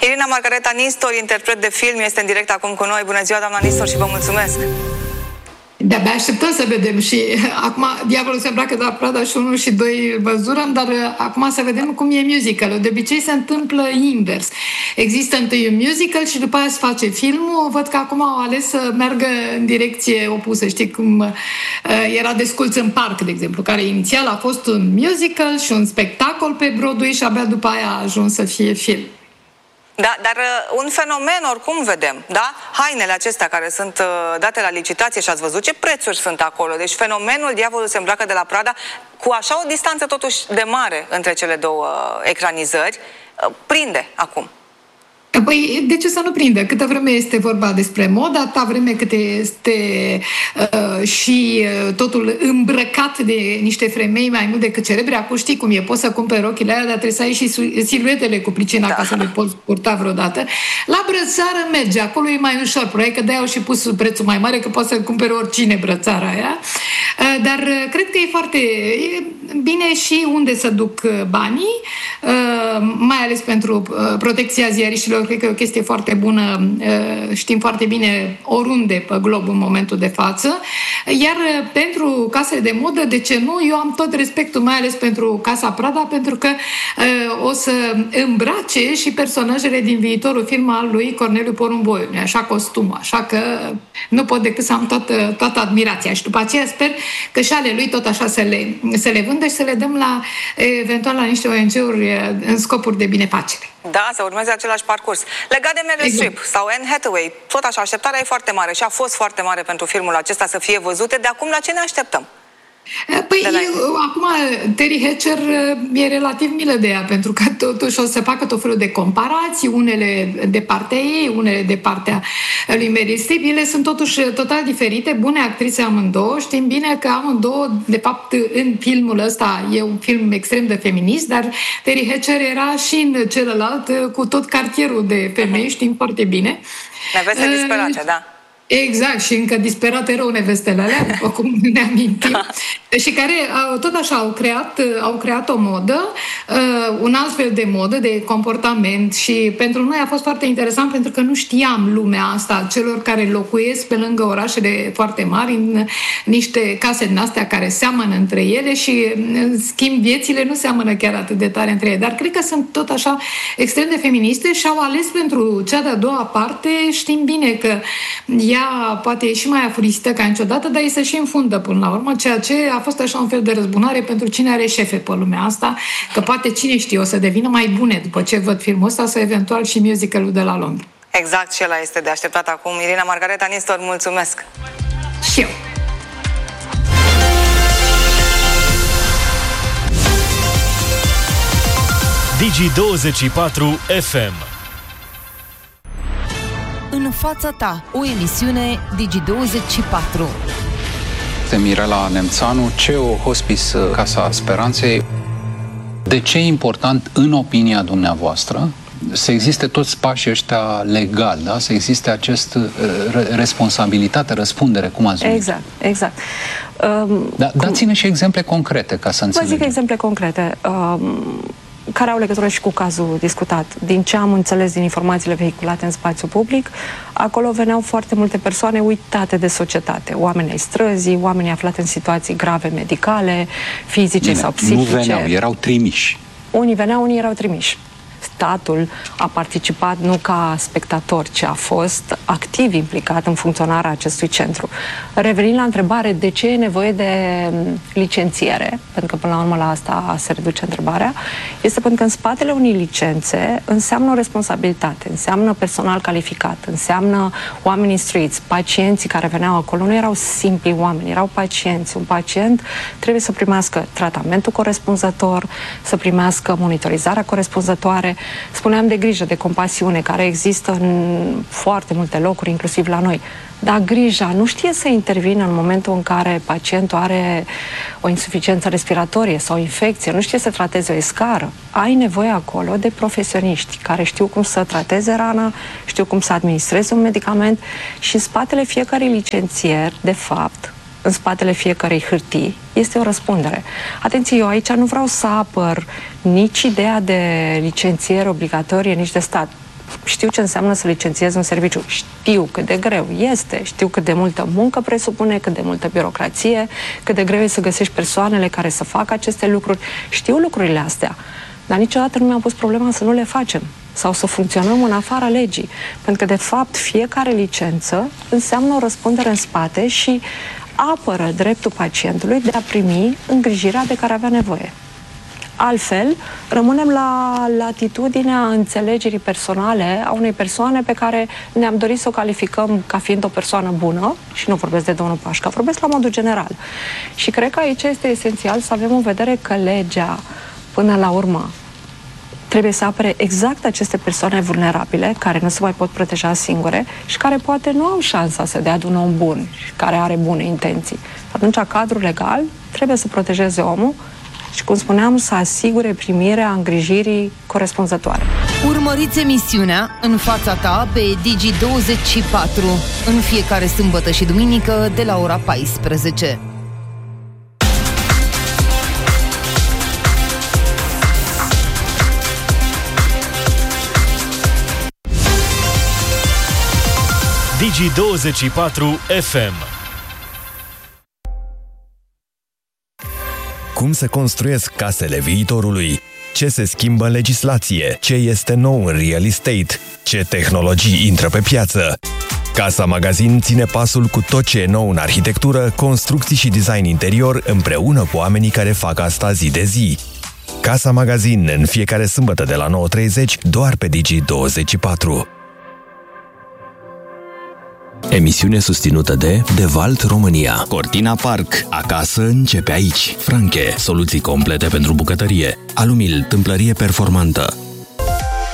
Irina Margareta Nistor, interpret de film, este în direct acum cu noi. Bună ziua, doamna Nistor, și vă mulțumesc! De-abia așteptăm să vedem și acum Diavolul se îmbracă de la Prada și 1 și 2 îl văzurăm, dar acum să vedem cum e musical-ul. De obicei se întâmplă invers. Există întâi un musical și după aia se face filmul. Văd că acum au ales să meargă în direcție opusă. Știi cum era Desculți în parc, de exemplu, care inițial a fost un musical și un spectacol pe Broadway și abia după aia a ajuns să fie film. Da, dar un fenomen oricum vedem, da? Hainele acestea care sunt date la licitație și ați văzut ce prețuri sunt acolo. Deci fenomenul Diavolul se îmbracă de la Prada, cu așa o distanță totuși de mare între cele două ecranizări, prinde acum. Păi, de ce să nu prindă? Câtă vreme este vorba despre modă, atâta vreme cât este și totul îmbrăcat de niște femei mai mult decât celebre. Acum știi cum e, poți să cumperi rochile alea, dar trebuie să ai și siluetele cu pricina ca să le poți purta vreodată. La brățară merge, acolo e mai ușor. Probabil că de-aia au și pus prețul mai mare, că poți să cumperi oricine brățara aia. Dar cred că e foarte bine și unde să duc banii, mai ales pentru protecția ziariștilor. Cred că e o chestie foarte bună, știm foarte bine oriunde pe glob în momentul de față. Iar pentru casele de modă, de ce nu? Eu am tot respectul, mai ales pentru Casa Prada, pentru că o să îmbrace și personajele din viitorul film al lui Corneliu Porumboiu. Așa costumul, așa că nu pot decât să am toată admirația. Și după aceea sper că și ale lui tot așa să le vândă și să le dăm eventual la niște ONG-uri în scopuri de binefacere. Da, să urmeze același parcurs. Legat de Meryl Streep sau Anne Hathaway, tot așa, așteptarea e foarte mare și a fost foarte mare pentru filmul acesta să fie văzute. De acum la ce ne așteptăm? Păi, acum Terry Hatcher e relativ milă de ea, pentru că totuși o să facă tot felul de comparații, unele de partea ei, unele de partea lui Meryl Streep. Ele sunt totuși total diferite, bune actrițe amândouă. Știm bine că amândouă, de fapt, în filmul ăsta e un film extrem de feminist, dar Terry Hatcher era și în celălalt cu tot cartierul de femei, știm foarte bine. Neveste disperate, da. Exact, și încă disperate rău nevestele alea, după cum ne amintim, da. Și care tot așa au creat o modă, un alt fel de modă, de comportament, și pentru noi a fost foarte interesant pentru că nu știam lumea asta celor care locuiesc pe lângă orașele foarte mari, în niște case din astea care seamănă între ele și, în schimb, viețile nu seamănă chiar atât de tare între ele, dar cred că sunt tot așa extrem de feministe și au ales pentru cea de-a doua parte. Știm bine că ea poate e și mai afurisită ca niciodată, dar ei se și înfundă până la urmă, ceea ce a fost așa un fel de răzbunare pentru cine are șefe pe lumea asta, că poate cine știe o să devină mai bune după ce văd filmul ăsta sau eventual și musicalul de la Londra. Exact, și ăla este de așteptat acum. Irina Margareta Nistor, mulțumesc! Și eu! Digi24 FM. În fața ta, o emisiune Digi24. Mirela Nemțanu, CEO Hospice Casa Speranței. De ce e important, în opinia dumneavoastră, să existe toți pașii ăștia legali, da? Să existe acest responsabilitate, răspundere, cum ați zis? Exact. Dați-ne și exemple concrete, ca să înțelegem. Vă zic exemple concrete. Care au legătură și cu cazul discutat. Din ce am înțeles din informațiile vehiculate în spațiu public, acolo veneau foarte multe persoane uitate de societate. Oameni ai străzii, oameni aflați în situații grave medicale, fizice sau psihice. Nu veneau, erau trimiși. Unii veneau, unii erau trimiși. Statul a participat nu ca spectator, ci a fost activ implicat în funcționarea acestui centru. Revenind la întrebare de ce e nevoie de licențiere, pentru că până la urmă la asta se reduce întrebarea, este pentru că în spatele unei licențe înseamnă o responsabilitate, înseamnă personal calificat, înseamnă oameni instruiți. Pacienții care veneau acolo nu erau simpli oameni, erau pacienți. Un pacient trebuie să primească tratamentul corespunzător, să primească monitorizarea corespunzătoare. Spuneam de grijă, de compasiune, care există în foarte multe locuri, inclusiv la noi. Dar grija nu știe să intervină în momentul în care pacientul are o insuficiență respiratorie sau o infecție, nu știe să trateze o escară. Ai nevoie acolo de profesioniști care știu cum să trateze rana, știu cum să administreze un medicament și în spatele fiecărui licențier, de fapt, în spatele fiecărei hârtii, este o răspundere. Atenție, eu aici nu vreau să apăr nici ideea de licențiere obligatorie, nici de stat. Știu ce înseamnă să licențiez un serviciu, știu cât de greu este, știu cât de multă muncă presupune, cât de multă birocrație, cât de greu e să găsești persoanele care să facă aceste lucruri. Știu lucrurile astea, dar niciodată nu mi-am pus problema să nu le facem sau să funcționăm în afara legii. Pentru că, de fapt, fiecare licență înseamnă o răspundere în spate și apără dreptul pacientului de a primi îngrijirea de care avea nevoie. Altfel, rămânem la latitudinea înțelegerii personale a unei persoane pe care ne-am dorit să o calificăm ca fiind o persoană bună, și nu vorbesc de domnul Pașca, vorbesc la modul general. Și cred că aici este esențial să avem în vedere că legea, până la urmă, trebuie să apere exact aceste persoane vulnerabile, care nu se mai pot proteja singure și care poate nu au șansa să dea de un om bun și care are bune intenții. Atunci, cadrul legal trebuie să protejeze omul și, cum spuneam, să asigure primirea îngrijirii corespunzătoare. Urmăriți emisiunea În fața ta pe Digi24 în fiecare sâmbătă și duminică de la ora 14. Digi24 FM. Cum se construiesc casele viitorului? Ce se schimbă în legislație? Ce este nou în real estate? Ce tehnologii intră pe piață? Casa Magazin ține pasul cu tot ce e nou în arhitectură, construcții și design interior, împreună cu oamenii care fac asta zi de zi. Casa Magazin, în fiecare sâmbătă de la 9:30, doar pe Digi24. Emisiune susținută de Devalt România. Cortina Park. Acasă începe aici. Franche. Soluții complete pentru bucătărie. Alumil. Tâmplărie performantă.